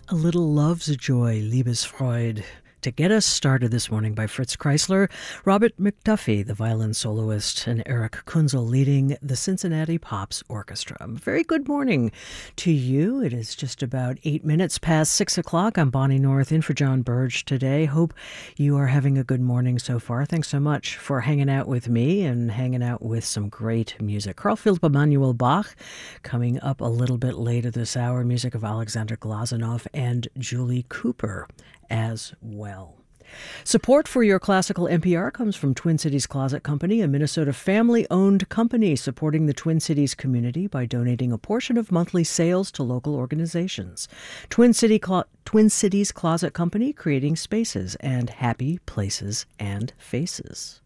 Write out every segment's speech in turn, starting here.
A little love's joy, Liebesfreude. To get us started this morning by Fritz Kreisler, Robert McDuffie, the violin soloist, and Eric Kunzel leading the Cincinnati Pops Orchestra. Very good morning to you. It is just about 8 minutes past 6 o'clock. I'm Bonnie North in for John Burge today. Hope you are having a good morning so far. Thanks so much for hanging out with me and hanging out with some great music. Carl Philipp Emanuel Bach coming up a little bit later this hour. Music of Alexander Glazunov and Julie Cooper as well. Support for your classical NPR comes from Twin Cities Closet Company, a Minnesota family-owned company supporting the Twin Cities community by donating a portion of monthly sales to local organizations. Twin Cities Closet Company, creating spaces and happy places and faces.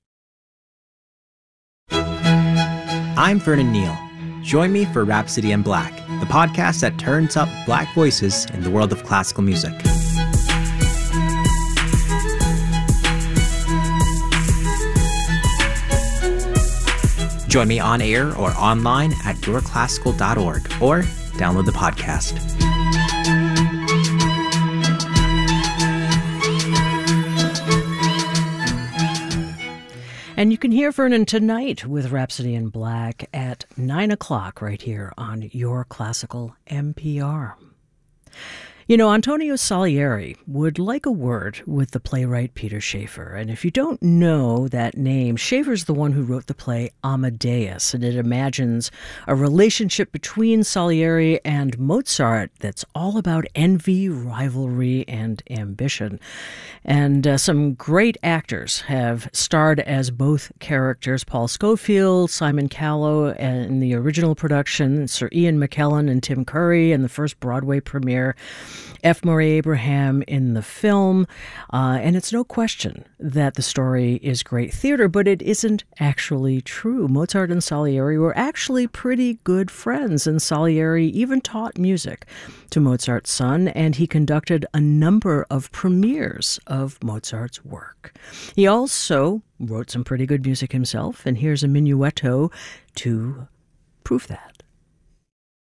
I'm Vernon Neal. Join me for Rhapsody in Black, the podcast that turns up Black voices in the world of classical music. Join me on air or online at yourclassical.org or download the podcast. And you can hear Vernon tonight with Rhapsody in Black at 9 o'clock right here on Your Classical NPR. You know, Antonio Salieri would like a word with the playwright Peter Shaffer. And if you don't know that name, Shaffer's the one who wrote the play Amadeus, and it imagines a relationship between Salieri and Mozart that's all about envy, rivalry, and ambition. And some great actors have starred as both characters. Paul Scofield, Simon Callow in the original production, Sir Ian McKellen and Tim Curry in the first Broadway premiere, F. Murray Abraham in the film, and it's no question that the story is great theater, but it isn't actually true. Mozart and Salieri were actually pretty good friends, and Salieri even taught music to Mozart's son, and he conducted a number of premieres of Mozart's work. He also wrote some pretty good music himself, and here's a minuetto to prove that.